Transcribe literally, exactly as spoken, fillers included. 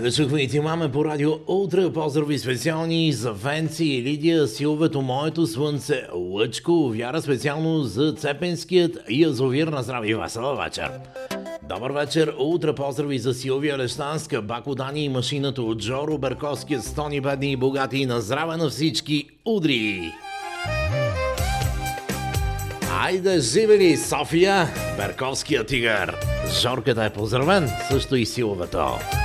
Айде чухме и ти маме по радио Утре. Поздрави специални за Венци, Лидия, Силвето, моето слънце, Лъчко, Вяра специално за Цепенският и Язовир. На здраве и весела вечер. Добър вечер, утре поздрави за Силвия Лещанска, Бако Дани и машината от Жоро Берковския, Стони бедни и богати и на здраве на всички. Удри! Айде живели, София, Берковския тигър. Жорката е поздравен, също и Силвето.